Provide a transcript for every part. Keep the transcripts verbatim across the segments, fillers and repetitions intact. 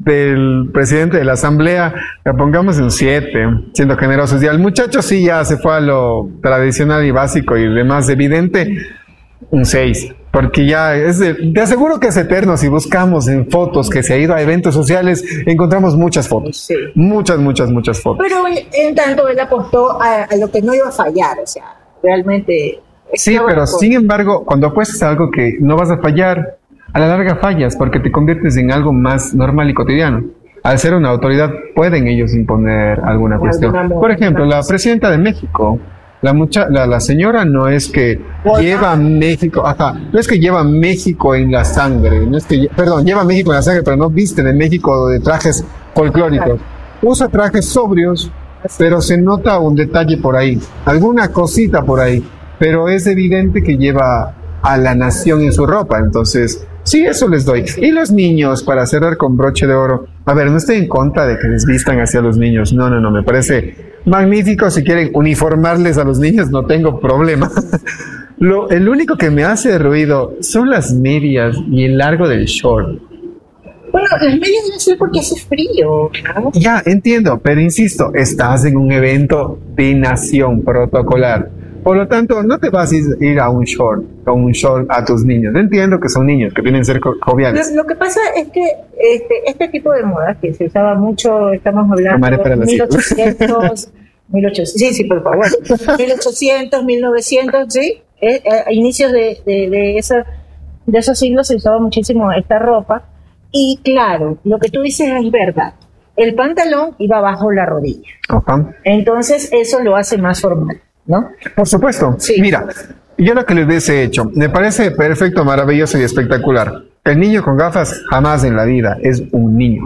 del presidente de la asamblea, le pongamos un siete, siendo generosos. Y al muchacho sí ya se fue a lo tradicional y básico y demás evidente, un seis. Porque ya es de, te aseguro que es eterno. Si buscamos en fotos que se ha ido a eventos sociales, encontramos muchas fotos. Sí. Muchas, muchas, muchas fotos. Pero en tanto él apostó a, a lo que no iba a fallar, o sea, realmente... Sí, pero sin embargo, cuando apuestas a algo que no vas a fallar, a la larga fallas porque te conviertes en algo más normal y cotidiano. Al ser una autoridad, pueden ellos imponer alguna cuestión. Por ejemplo, la presidenta de México, la, mucha, la, la señora no es que lleva México, ajá, no es que lleva México en la sangre, no es que, perdón, lleva México en la sangre, pero no viste de México de trajes folclóricos. Usa trajes sobrios, pero se nota un detalle por ahí, alguna cosita por ahí, pero es evidente que lleva a la nación en su ropa, entonces... Sí, eso les doy. Y los niños, para cerrar con broche de oro, a ver, no estoy en contra de que les vistan hacia los niños, no, no, no, me parece magnífico. Si quieren uniformarles a los niños, no tengo problema. Lo, el único que me hace ruido son las medias y el largo del short. Bueno, las medias deben ser porque hace frío, ¿no? Ya, entiendo, pero insisto, estás en un evento de nación protocolar. Por lo tanto, no te vas a ir a un short, con un short a tus niños. Entiendo que son niños, que vienen a ser joviales. Lo, lo que pasa es que este, este tipo de moda que se usaba mucho, estamos hablando de mil ochocientos, mil ochocientos, sí, sí, por favor, mil ochocientos, mil novecientos, sí, eh, eh, a inicios de, de, de, esa, de esos siglos se usaba muchísimo esta ropa. Y claro, lo que tú dices es verdad. El pantalón iba bajo la rodilla. Uh-huh. Entonces, eso lo hace más formal, ¿no? Por supuesto. Sí. Mira, yo lo que les hubiese hecho, me parece perfecto, maravilloso y espectacular. El niño con gafas jamás en la vida es un niño.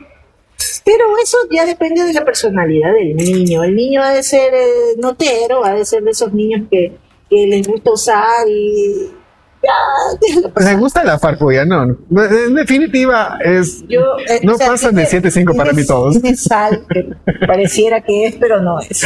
Pero eso ya depende de la personalidad del niño. El niño ha de ser eh, notero, ha de ser de esos niños que, que les gusta usar y... Me gusta la farfulla, no. En definitiva, es Yo, eh, no o sea, pasan tiene, de siete cinco para mí todos. Tiene sal, que pareciera que es, pero no es.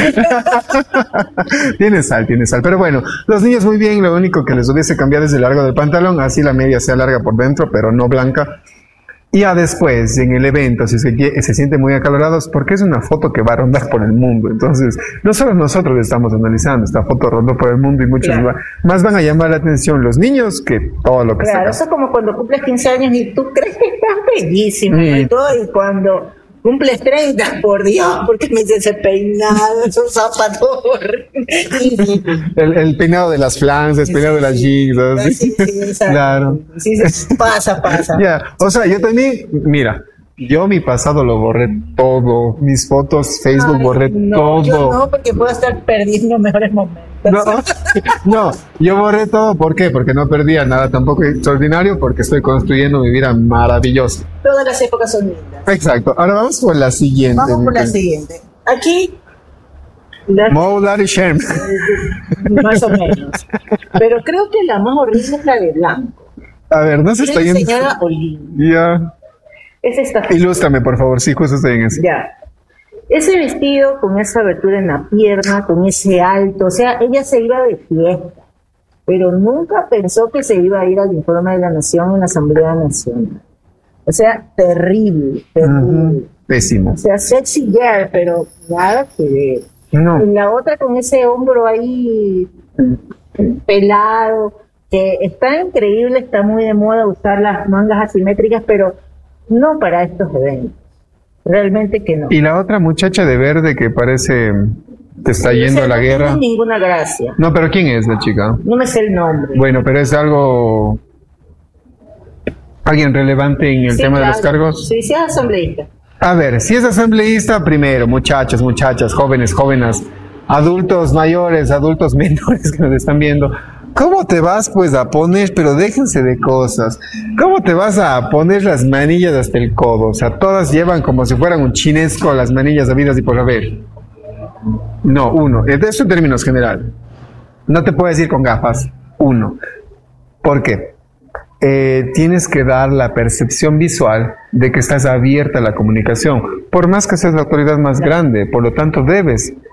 Tiene sal, tiene sal. Pero bueno, los niños muy bien, lo único que les hubiese cambiado es el largo del pantalón, así la media sea larga por dentro, pero no blanca. Y ya después, en el evento, si se, se sienten muy acalorados, porque es una foto que va a rondar por el mundo. Entonces, no solo nosotros estamos analizando, esta foto rondó por el mundo y muchos claro. va, más van a llamar la atención los niños que todo lo que sea. Claro, eso es como cuando cumples quince años y tú crees que estás bellísimo Sí. y todo, y cuando cumples treinta, por Dios, porque me hice ese peinado, esos zapatos horribles. El, el peinado de las flans, el peinado de las jeans. ¿No? Sí, sí, exacto. Claro. Sí, sí, pasa, pasa. Ya, o sea, yo también, mira, yo mi pasado lo borré todo, mis fotos, Facebook Ay, borré no, todo. Yo no, porque puedo estar perdiendo mejores momentos. No, no, yo borré todo, ¿por qué? Porque no perdía nada tampoco extraordinario, porque estoy construyendo mi vida maravillosa. Todas las épocas son lindas. Exacto, ahora vamos por la siguiente. Vamos por la siguiente. Aquí... La... Moulari Shem. Más o menos. Pero creo que la más horrible es la de blanco. A ver, no se está yendo. Señora Olin. Ya. Es esta. Ilústrame, por favor, sí, justo estoy en eso. Ya. Ese vestido con esa abertura en la pierna, con ese alto, o sea, ella se iba de fiesta, pero nunca pensó que se iba a ir al informe de la Nación en la Asamblea Nacional. O sea, terrible, terrible. Uh-huh. Pésimo. O sea, sexy girl, pero nada que ver. No. Y la otra con ese hombro ahí pelado, que está increíble, está muy de moda usar las mangas asimétricas, pero no para estos eventos. Realmente que no. Y la otra muchacha de verde que parece que está Sí, yendo o sea, a la no guerra. tiene ninguna gracia. No, pero ¿quién es la chica? No me sé el nombre. Bueno, pero es algo... ¿Alguien relevante en el Sí, tema claro. de los cargos? Sí, sí, es asambleísta. A ver, si es asambleísta, primero, muchachos, muchachas, jóvenes, jóvenes, adultos mayores, adultos menores que nos están viendo, ¿cómo te vas pues a poner, pero déjense de cosas, ¿cómo te vas a poner las manillas hasta el codo? O sea, todas llevan como si fueran un chinesco las manillas habidas y por haber. No, uno, eso en términos generales. No te puedes ir con gafas, uno. ¿Por qué? Eh, tienes que dar la percepción visual de que estás abierta a la comunicación, por más que seas la autoridad más grande, por lo tanto debes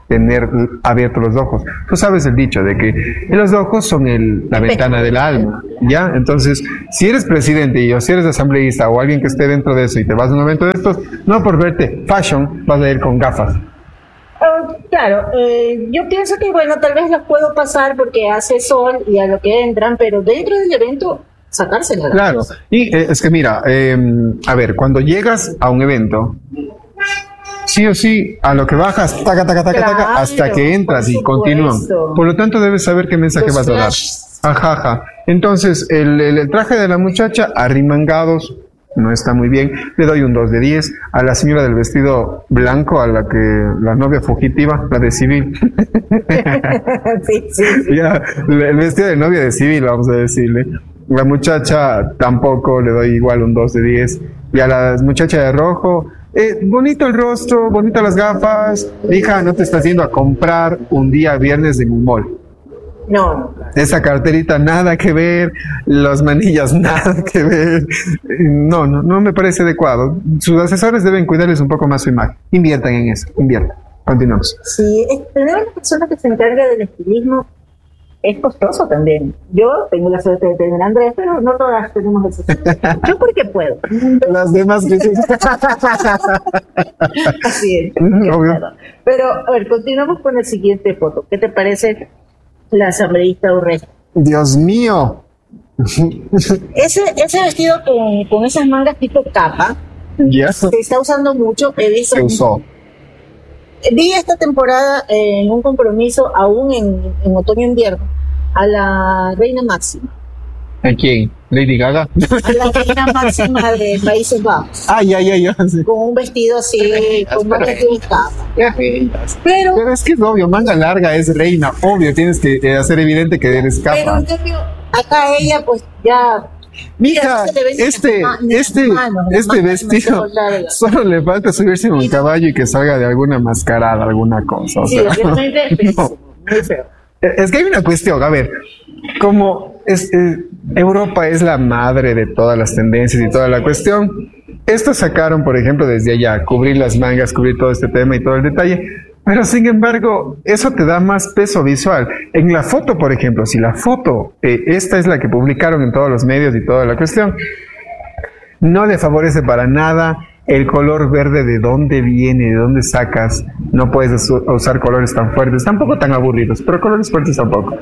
tener abiertos los ojos. Tú sabes el dicho de que los ojos son el, la ventana del alma, ¿ya? Entonces, si eres presidente y o si eres asambleísta o alguien que esté dentro de eso y te vas a un evento de estos, no por verte fashion vas a ir con gafas. Uh, claro, eh, yo pienso que bueno, tal vez las puedo pasar porque hace sol y a lo que entran, pero dentro del evento sacársela. Claro, y eh, es que mira, eh, a ver, cuando llegas a un evento, sí o sí, a lo que bajas, taca, taca, taca, claro, taca, hasta que entras y continúan. Por lo tanto, debes saber qué mensaje Los vas a dar. Ajá, ajá. Entonces, el, el, el traje de la muchacha, arremangados, no está muy bien. Le doy un dos de diez. A la señora del vestido blanco, a la que la novia fugitiva, la de civil. sí, sí. Ya, el vestido de novia de civil, vamos a decirle. La muchacha tampoco, le doy igual un dos de diez. Y a la muchacha de rojo, eh, bonito el rostro, bonitas las gafas. Hija, no te estás yendo a comprar un día viernes en un mall. No. Esa carterita nada que ver, las manillas nada que ver. No, no, no me parece adecuado. Sus asesores deben cuidarles un poco más su imagen. Inviertan en eso, inviertan. Continuamos. Sí, tener una persona que se encarga del estilismo es costoso también. Yo tengo la suerte de tener a Andrés, pero no todas tenemos eso. Yo porque puedo. Las demás que sí. Así es. Obvio. Pero, a ver, continuamos con la siguiente foto. ¿Qué te parece la asambleísta Urresti? Dios mío. Ese, ese vestido con, con esas mangas tipo capa, yes. se está usando mucho. He visto, se usó. Vi esta temporada en un compromiso, aún en, en otoño-invierno, a la reina máxima. ¿A quién? ¿Lady Gaga? A la reina máxima de Países Bajos. Ah, ya, ya, ya. Sí. Con un vestido así, con mangas de capa. Pero, pero es que es obvio, manga larga es reina, obvio, tienes que eh, hacer evidente que eres capa. Pero en cambio, acá ella pues ya... Mija, este, este, manos, este vestido solo le falta subirse en un caballo y que salga de alguna mascarada, alguna cosa. O sí, sea, obviamente es no. muy feo. Es que hay una cuestión, a ver, como es, eh, Europa es la madre de todas las tendencias y toda la cuestión, estos sacaron, por ejemplo, desde allá, cubrir las mangas, cubrir todo este tema y todo el detalle, pero sin embargo, eso te da más peso visual. En la foto, por ejemplo, si la foto, eh, esta es la que publicaron en todos los medios y toda la cuestión, no le favorece para nada el color verde, de dónde viene, de dónde sacas. No puedes usar colores tan fuertes, tampoco tan aburridos, pero colores fuertes tampoco.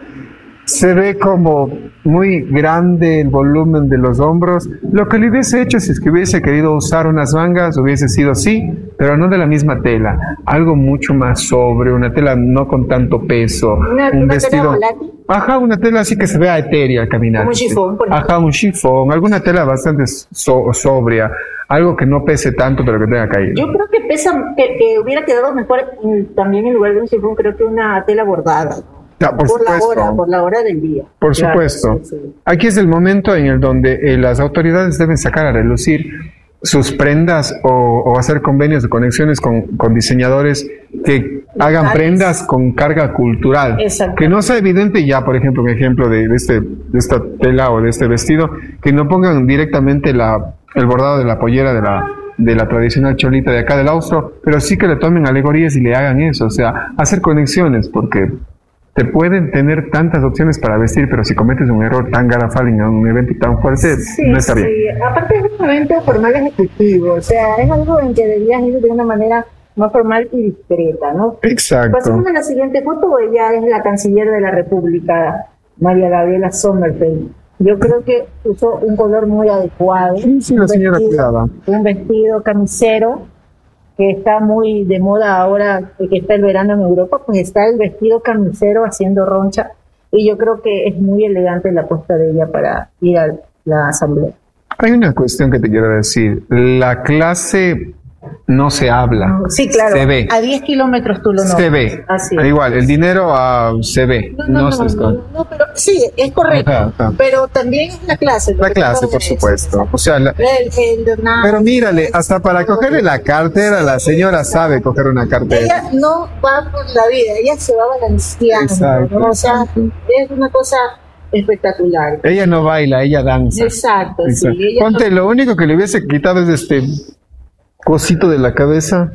Se ve como muy grande el volumen de los hombros. Lo que le hubiese hecho, si es que hubiese querido usar unas mangas, hubiese sido así, pero no de la misma tela, algo mucho más sobre, una tela no con tanto peso, una, un una vestido, tela ajá, una tela así que se vea etérea al caminar, un chifón, por ajá, un chifón, alguna tela bastante so, sobria, algo que no pese tanto pero que tenga caída. Yo creo que pesa, que, que hubiera quedado mejor también en lugar de un chifón, creo que una tela bordada. Ah, por, por la supuesto. hora, por la hora del día. Por claro, supuesto. Sí, sí. Aquí es el momento en el donde eh, las autoridades deben sacar a relucir sus prendas o, o hacer convenios de conexiones con, con diseñadores que hagan Cargas. prendas con carga cultural. Que no sea evidente ya, por ejemplo, un ejemplo de, de, este, de esta tela o de este vestido, que no pongan directamente la, el bordado de la pollera de la, de la tradicional cholita de acá del austro, pero sí que le tomen alegorías y le hagan eso, o sea, hacer conexiones, porque te pueden tener tantas opciones para vestir, pero si cometes un error tan garrafal en un evento tan fuerte, sí, no está bien. Sí. Aparte es un evento formal ejecutivo, o sea, es algo en que debías ir de una manera más formal y discreta, ¿no? Exacto. Pasamos a la siguiente foto. Ella es la canciller de la República, María Gabriela Sommerfeld. Yo creo que usó un color muy adecuado. Sí, sí, la señora cuidaba. Un vestido camisero, que está muy de moda ahora, que está el verano en Europa, pues está el vestido camisero haciendo roncha, y yo creo que es muy elegante la apuesta de ella para ir a la asamblea. Hay una cuestión que te quiero decir. La clase no se habla. Sí, claro. Se ve. A diez kilómetros tú lo notas. Se ve. Así. Igual, el dinero uh, se ve. No, no, no, no, no, no, pero sí, es correcto. Ajá, ajá. Pero también es la clase. La clase, por supuesto. O sea, la, el, el, pero mírale, hasta para cogerle la cartera, la señora sabe coger una cartera. Ella no va por la vida, ella se va balanceando, ¿no? O sea, es una cosa espectacular. Ella no baila, ella danza. Exacto, Exacto. sí. Ponte, no... lo único que le hubiese quitado es este cosito de la cabeza,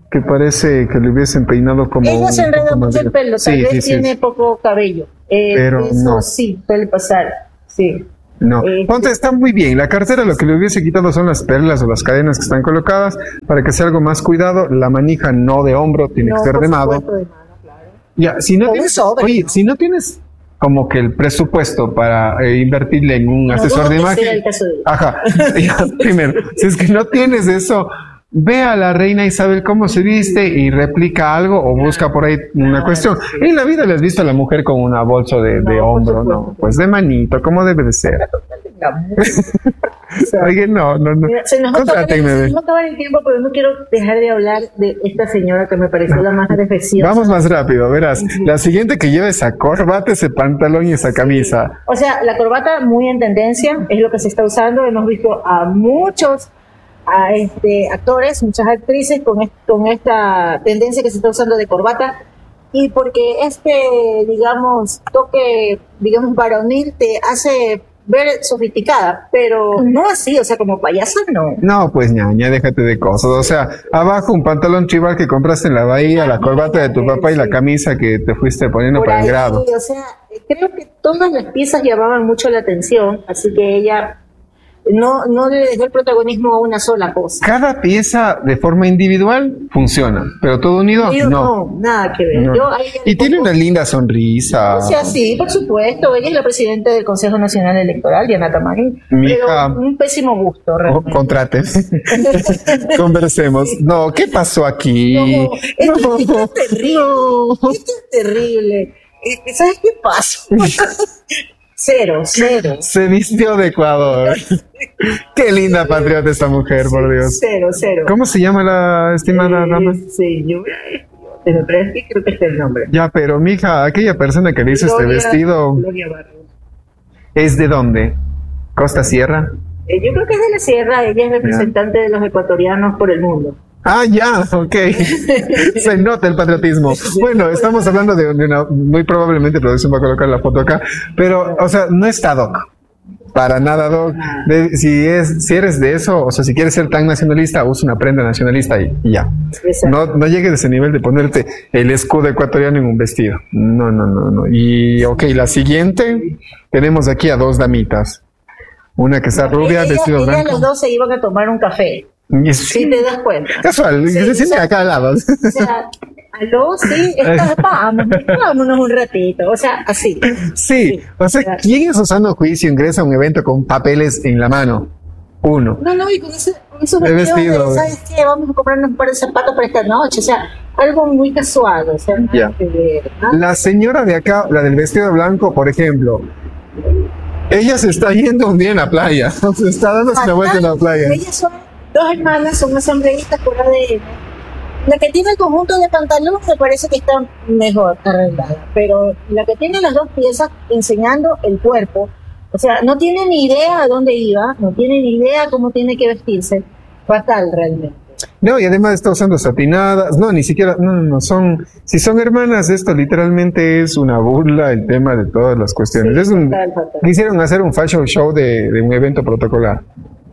que parece que le hubiesen peinado como... Ella se enreda mucho el pelo, tal sí, vez sí, sí, tiene sí. poco cabello. Eh, Pero eso no. sí, suele pasar, sí. No, Eh, ponte, está muy bien. La cartera lo que le hubiese quitado son las perlas o las cadenas que están colocadas para que sea algo más cuidado. La manija no de hombro, tiene no, que ser por de mano. supuesto, de mano, claro. Ya, si no O un tienes, sobre, oye, ¿no? si no tienes como que el presupuesto para eh, invertirle en un No, asesor dudo de que sea imagen. el caso de ella. Ajá. Ya, primero, si es que no tienes eso, ve a la reina Isabel cómo se viste y replica algo o busca por ahí una Ah, cuestión. sí. En la vida le has visto a la mujer con una bolsa de, No, de por hombro, supuesto. ¿no? Pues de manito, como debe de ser. O sea, Oye, no, no, no. mira, se nos va a acabar el- Contrátenme, se ve. nos va a acabar el tiempo, pero no quiero dejar de hablar de esta señora que me pareció la más preciosa. Vamos más rápido, verás. La siguiente que lleva esa corbata, ese pantalón y esa camisa. O sea, la corbata muy en tendencia, es lo que se está usando. Hemos visto a muchos a este, actores, muchas actrices con, est- con esta tendencia que se está usando de corbata. Y porque este, digamos, toque, digamos, varonil te hace ver sofisticada, pero no así, o sea, como payasa no. No, pues ñaña, déjate de cosas. O sea, abajo un pantalón chival que compraste en la bahía, la corbata de tu papá y la camisa que te fuiste poniendo Por para el ahí, grado. o sea, creo que todas las piezas llamaban mucho la atención, así que ella no, no le dejó el protagonismo a una sola cosa. Cada pieza de forma individual funciona, pero todo unido, Yo no. no, nada que ver. No. Yo, a ella le Y tiene pongo- una linda sonrisa. O sea, sí, por supuesto. Ella es la presidenta del Consejo Nacional Electoral, Diana Tamarín. Mija. Pero un pésimo gusto, Oh, realmente. contrate. Conversemos. No, ¿qué pasó aquí? No, esto, esto es terrible. No. Esto es terrible. Eh, ¿Sabes qué pasó? Cero, cero. Se vistió de Ecuador. Qué linda patriota esta mujer, por Dios. Cero, cero. ¿Cómo se llama la estimada Eh, dama? Sí, yo pero pero es que creo que este es el nombre. Ya, pero mija, aquella persona que le hizo este Gloria- vestido, Gloria Barrios. ¿es de dónde? ¿Costa Sierra? Eh, yo creo que es de la Sierra, ella es representante de los ecuatorianos por el mundo. Ah, ya, ok. Se nota el patriotismo. Bueno, estamos hablando de de una, muy probablemente producción va a colocar la foto acá, pero, o sea, no está doc. Para nada, doc. De- si es, si eres de eso, o sea, si quieres ser tan nacionalista, usa una prenda nacionalista y, y ya. Exacto. No, no llegues a ese nivel de ponerte el escudo ecuatoriano en un vestido. No, no, no, no. Y, ok, la siguiente, tenemos aquí a dos damitas. Una que está rubia, Ella- vestido ellas blanco. los dos se iban a tomar un café, Y es- si te das cuenta. Casual, Sí, se siente o sea, acá al lado. O sea, aló, sí, está, vamos, vámonos un ratito, o sea, así. Sí, o sea, ¿quién en su sano juicio ingresa a un evento con papeles en la mano? Uno. No, no, y con, ese, con esos De vestidos, vestido. de, ¿sabes qué? Vamos a comprarnos un par de zapatos para esta noche, o sea, algo muy casual, o sea, nada Ya. que ver, ¿no? La señora de acá, la del vestido blanco, por ejemplo, ella se está yendo un día en la playa, se está dándose una vuelta en la playa. Ellas son dos hermanas, son asambleístas por A D N. La que tiene el conjunto de pantalón me parece que está mejor arreglada, pero la que tiene las dos piezas enseñando el cuerpo, o sea, no tiene ni idea a dónde iba, no tiene ni idea cómo tiene que vestirse, fatal realmente. No, y además está usando satinadas, no, ni siquiera, no, no, no, son, si son hermanas, esto literalmente es una burla, el tema de todas las cuestiones. Sí, es un, fatal, fatal. quisieron hacer un fashion show de, de un evento protocolar.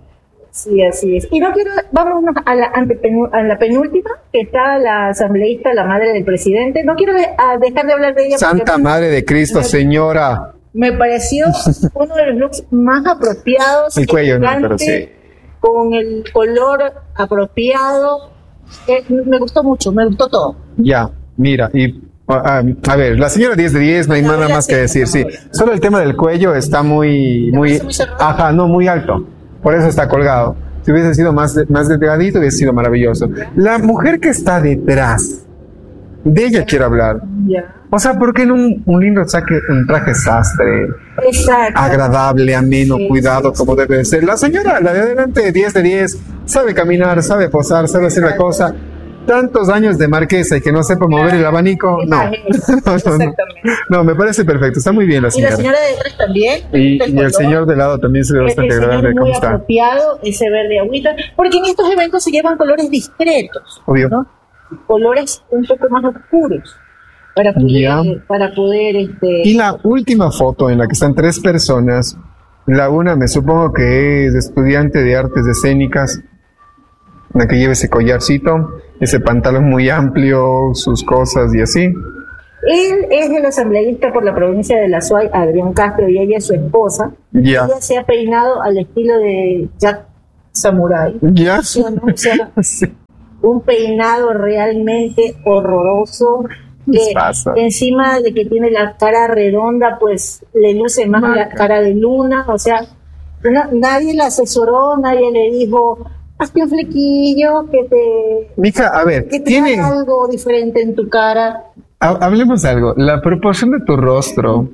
Sí, así es. Y no quiero, vámonos a la, antepenu- a la penúltima, que está la asambleísta, la madre del presidente. No quiero de- a dejar de hablar de ella porque Santa Madre de Cristo, señora. me pareció uno de los looks más apropiados. El cuello, no, pero elegante, sí. Con el color apropiado. Eh, me gustó mucho, me gustó todo. Ya, mira, y a, a ver, la señora diez de diez, no hay La nada voy a más que hacer, decir, la sí. voy Solo el tema del cuello está muy, ¿Te muy, parece muy cerrado? ajá, no, muy alto. Por eso está colgado. Si hubiese sido más, de- más delgadito, hubiese sido maravilloso. La mujer que está detrás, de ella quiero hablar. Ya. O sea, ¿por qué en un, un lindo saque, un traje sastre, Exacto. agradable, ameno, Sí, cuidado, sí, como debe de ser? La señora, la de adelante, diez de diez, sabe caminar, sabe posar, sabe hacer la cosa. Tantos años de marquesa y que no sepa mover el abanico, no. no, no, no. Exactamente. No, me parece perfecto, está muy bien la Y la señora. señora de detrás también. Y, el y el color. señor de lado también se ve El bastante señor agradable muy cómo está. apropiado, ese verde agüita, porque en estos eventos se llevan colores discretos, Obvio. ¿no? Colores un poco más oscuros para poder, Ya. para poder este, Y la última foto en la que están tres personas, la una me supongo que es estudiante de artes escénicas, una que lleve ese collarcito, ese pantalón muy amplio, sus cosas y así. Él es el asambleísta por la provincia de La Suay, Adrián Castro, y ella es su esposa. Yeah. Ella se ha peinado al estilo de Jack Samurai. Ya. ¿Sí o no? O sea, sí. Un peinado realmente horroroso. Que encima de que tiene la cara redonda, pues le luce más Marca. La cara de luna. O sea, no, nadie la asesoró, nadie le dijo, hazte un flequillo, que te, Mija, a ver, que te tiene haga algo diferente en tu cara. Hablemos de algo, la proporción de tu rostro,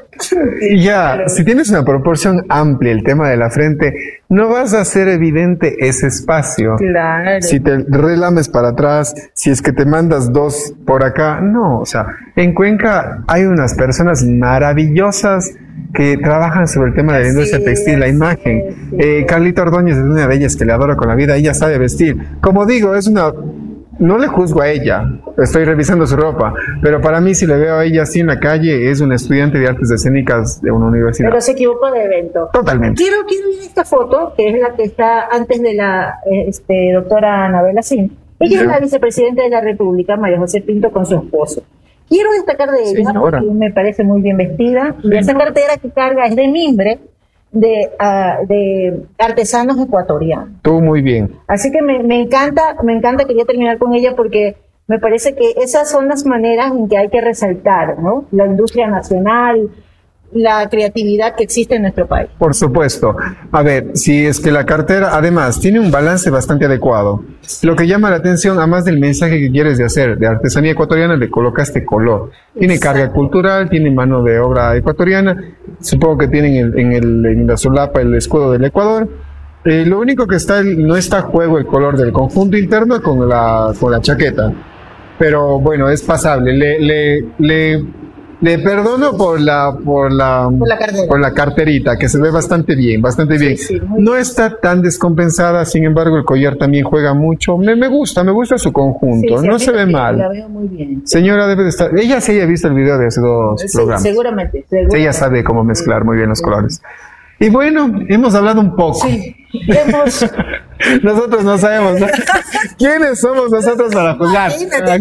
ya, si tienes una proporción amplia, el tema de la frente, no vas a hacer evidente ese espacio. Claro. Si te relames para atrás, si es que te mandas dos por acá, no, o sea, en Cuenca hay unas personas maravillosas que trabajan sobre el tema de la industria sí, textil, la imagen. Sí, sí. Eh, Carlita Ordóñez es una de ellas que le adoro con la vida, ella sabe vestir. Como digo, es una... No le juzgo a ella, estoy revisando su ropa, pero para mí si le veo a ella así en la calle, es una estudiante de artes escénicas de una universidad. Pero se equivocó de evento. Totalmente. Quiero, quiero ver esta foto, que es la que está antes de la este, doctora Anabela Sin. Ella yeah. es la vicepresidenta de la República, María José Pinto, con su esposo. Quiero destacar de ella, Señora. porque me parece muy bien vestida, y esa cartera que carga es de mimbre, de, uh, de artesanos ecuatorianos. Tú muy bien. Así que me, me encanta, me encanta, quería terminar con ella porque me parece que esas son las maneras en que hay que resaltar, ¿no? La industria nacional, la creatividad que existe en nuestro país. Por supuesto. A ver, si es que la cartera, además, tiene un balance bastante adecuado. Lo que llama la atención, además del mensaje que quieres de hacer, de artesanía ecuatoriana, le colocaste color. Tiene Exacto. carga cultural, tiene mano de obra ecuatoriana, supongo que tienen el, en, el, en la solapa el escudo del Ecuador. Eh, lo único que está, no está a juego el color del conjunto interno con la, con la chaqueta. Pero bueno, es pasable. Le, le, le, le perdono por la, por la, por la, cartera. por la carterita, que se ve bastante bien, bastante bien. Sí, sí, no está tan descompensada, sin embargo el collar también juega mucho. Me, me gusta, me gusta su conjunto, sí, sí, no se ve mal. La veo muy bien. Señora debe de estar, ella sí haya visto el video de hace dos sí, programas. Seguramente, seguramente. Ella sabe cómo mezclar muy bien los colores. Y bueno, hemos hablado un poco. Sí, hemos... Nosotros no sabemos, ¿no? ¿Quiénes somos nosotros para juzgar?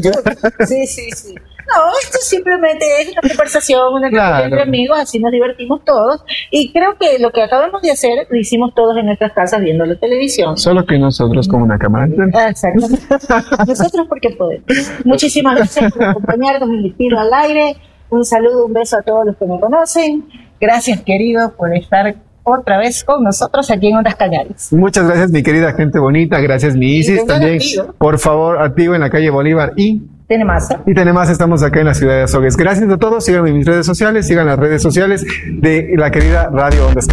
Sí, sí, sí. No, esto simplemente es una conversación, una claro. entre amigos, así nos divertimos todos. Y creo que lo que acabamos de hacer lo hicimos todos en nuestras casas viendo la televisión. Solo que nosotros con una cámara. Exactamente. Nosotros porque podemos. Muchísimas gracias por acompañarnos en el Tiro al Aire. Un saludo, un beso a todos los que me conocen. Gracias, querido, por estar otra vez con nosotros aquí en Ondas Cañares. Muchas gracias, mi querida gente bonita. Gracias, mi Isis. También, activo. Por favor, activo en la calle Bolívar y Tenemasa. Y Tenemasa, estamos acá en la ciudad de Azogues. Gracias a todos. Síganme en mis redes sociales, sigan las redes sociales de la querida Radio Ondas